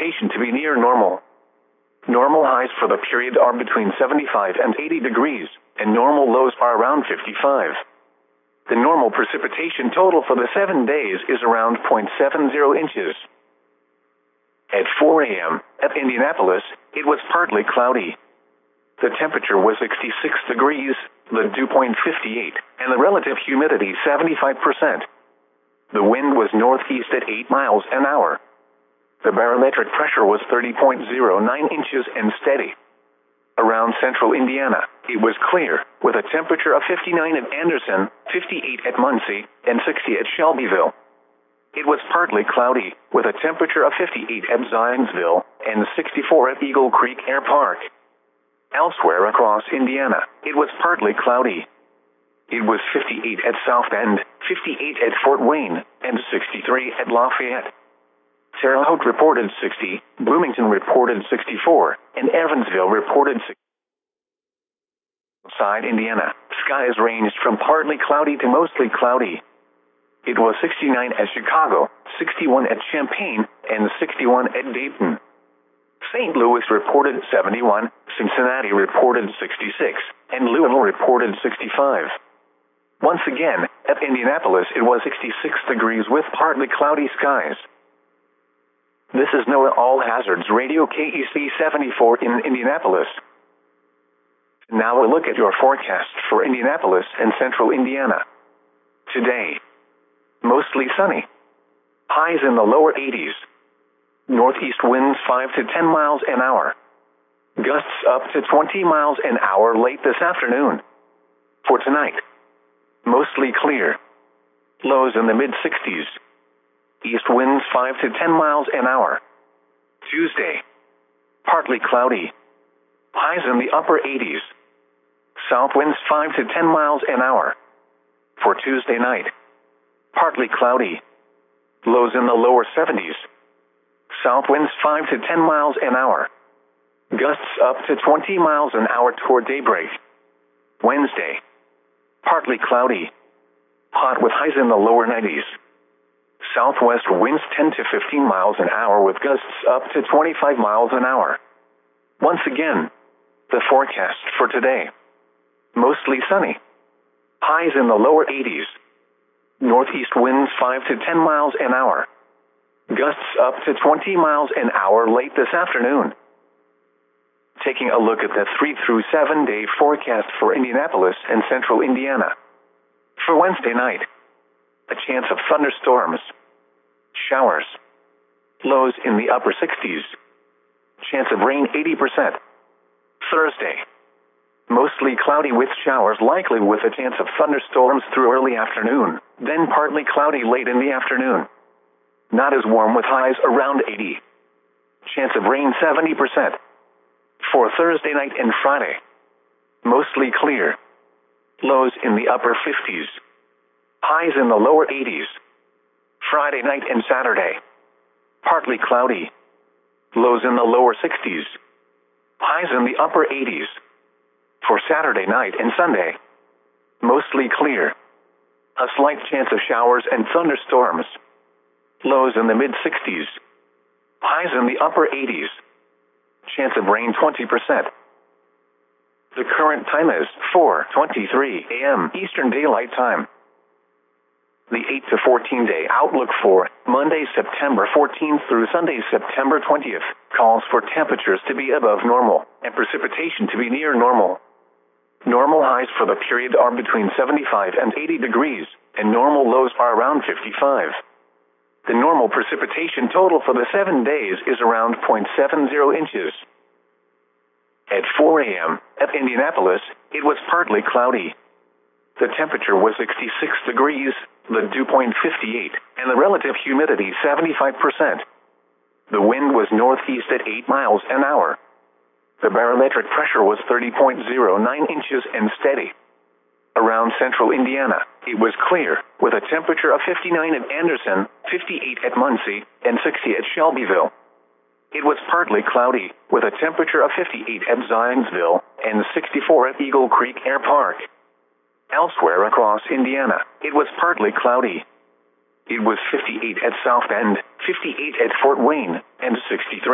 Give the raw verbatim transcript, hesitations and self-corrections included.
precipitation to be near normal. Normal highs for the period are between seventy-five and eighty degrees, and normal lows are around fifty-five. The normal precipitation total for the seven days is around zero point seven zero inches. At four A M at Indianapolis, it was partly cloudy. The temperature was sixty-six degrees, the dew point fifty-eight, and the relative humidity seventy-five percent. The wind was northeast at eight miles an hour. The barometric pressure was thirty point zero nine inches and steady. Around central Indiana, it was clear, with a temperature of fifty-nine at Anderson, fifty-eight at Muncie, and sixty at Shelbyville. It was partly cloudy, with a temperature of fifty-eight at Zionsville, and sixty-four at Eagle Creek Air Park. Elsewhere across Indiana, it was partly cloudy. It was fifty-eight at South Bend, fifty-eight at Fort Wayne, and sixty-three at Lafayette. Terre Haute reported sixty, Bloomington reported sixty-four, and Evansville reported sixty. Outside Indiana, skies ranged from partly cloudy to mostly cloudy. It was sixty-nine at Chicago, sixty-one at Champaign, and sixty-one at Dayton. Saint Louis reported seventy-one, Cincinnati reported sixty-six, and Louisville reported sixty-five. Once again, at Indianapolis it was sixty-six degrees with partly cloudy skies. This is NOAA All Hazards Radio K E C seventy-four in Indianapolis. Now a look at your forecast for Indianapolis and central Indiana. Today, mostly sunny. Highs in the lower eighties. Northeast winds five to ten miles an hour. Gusts up to twenty miles an hour late this afternoon. For tonight, mostly clear. Lows in the mid-sixties. East winds five to ten miles an hour. Tuesday, partly cloudy. Highs in the upper eighties. South winds five to ten miles an hour. For Tuesday night, partly cloudy. Lows in the lower seventies. South winds five to ten miles an hour. Gusts up to twenty miles an hour toward daybreak. Wednesday, partly cloudy. Hot with highs in the lower nineties. Southwest winds ten to fifteen miles an hour with gusts up to twenty-five miles an hour. Once again, the forecast for today. Mostly sunny. Highs in the lower eighties. Northeast winds five to ten miles an hour. Gusts up to twenty miles an hour late this afternoon. Taking a look at the three through seven day forecast for Indianapolis and central Indiana. For Wednesday night, a chance of thunderstorms. Showers. Lows in the upper sixties. Chance of rain eighty percent. Thursday, mostly cloudy with showers likely with a chance of thunderstorms through early afternoon, then partly cloudy late in the afternoon. Not as warm with highs around eighty. Chance of rain seventy percent. For Thursday night and Friday, mostly clear. Lows in the upper fifties. Highs in the lower eighties. Friday night and Saturday, partly cloudy. Lows in the lower sixties. Highs in the upper eighties. For Saturday night and Sunday, mostly clear. A slight chance of showers and thunderstorms. Lows in the mid-sixties. Highs in the upper eighties. Chance of rain twenty percent. The current time is four twenty-three A M Eastern Daylight Time. The eight to fourteen day outlook for Monday, September fourteenth through Sunday, September twentieth, calls for temperatures to be above normal and precipitation to be near normal. Normal highs for the period are between seventy-five and eighty degrees, and normal lows are around fifty-five. The normal precipitation total for the seven days is around zero point seven zero inches. At four A M at Indianapolis, it was partly cloudy. The temperature was sixty-six degrees, the dew point fifty-eight, and the relative humidity seventy-five percent. The wind was northeast at eight miles an hour. The barometric pressure was thirty point zero nine inches and steady. Around central Indiana, it was clear, with a temperature of fifty-nine at Anderson, fifty-eight at Muncie, and sixty at Shelbyville. It was partly cloudy, with a temperature of fifty-eight at Zionsville, and sixty-four at Eagle Creek Air Park. Elsewhere across Indiana, it was partly cloudy. It was fifty-eight at South Bend, fifty-eight at Fort Wayne, and sixty-three